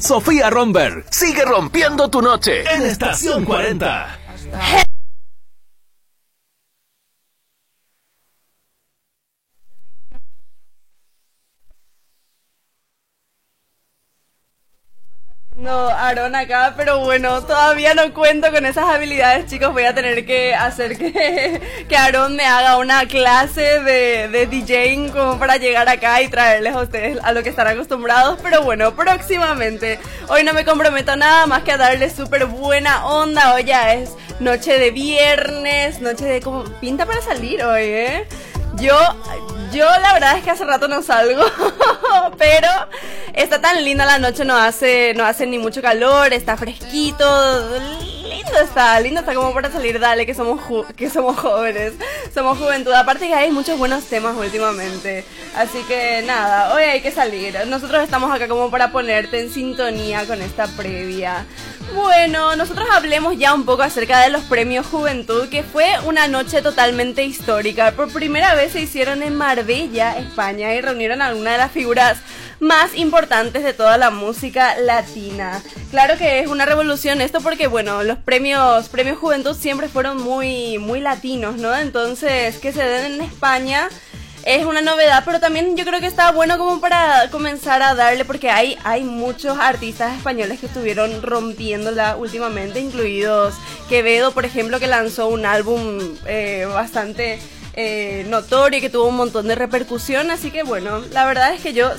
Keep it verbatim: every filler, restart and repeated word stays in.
Sofía Romberg sigue rompiendo tu noche en Estación cuarenta. No, Aarón acá, pero bueno, todavía no cuento con esas habilidades, chicos. Voy a tener que hacer que, que Aarón me haga una clase de, de DJing como para llegar acá y traerles a ustedes a lo que están acostumbrados. Pero bueno, próximamente. Hoy no me comprometo nada más que a darles súper buena onda. Hoy ya es noche de viernes, noche de como pinta para salir hoy, ¿eh? Yo, yo la verdad es que hace rato no salgo, pero está tan linda la noche, no hace, no hace ni mucho calor, está fresquito, lindo está, lindo está como para salir, dale, que somos ju- que somos jóvenes, somos juventud, aparte que hay muchos buenos temas últimamente, así que nada, hoy hay que salir, nosotros estamos acá como para ponerte en sintonía con esta previa. Bueno, nosotros hablemos ya un poco acerca de los premios Juventud, que fue una noche totalmente histórica. Por primera vez se hicieron en Marbella, España, y reunieron a algunas de las figuras más importantes de toda la música latina. Claro que es una revolución esto porque, bueno, los premios, premios Juventud siempre fueron muy, muy latinos, ¿no? Entonces, que se den en España es una novedad, pero también yo creo que está bueno como para comenzar a darle, porque hay, hay muchos artistas españoles que estuvieron rompiéndola últimamente, incluidos Quevedo, por ejemplo, que lanzó un álbum eh, bastante eh, notorio y que tuvo un montón de repercusión, así que bueno, la verdad es que yo